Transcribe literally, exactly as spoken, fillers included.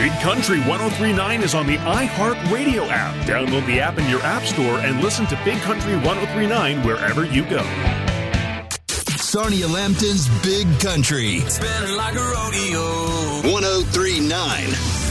Big Country one oh three point nine is on the iHeartRadio app. Download the app in your app store and listen to Big Country one oh three point nine wherever you go. Sarnia Lambton's Big Country. Spinning like a rodeo. one oh three point nine.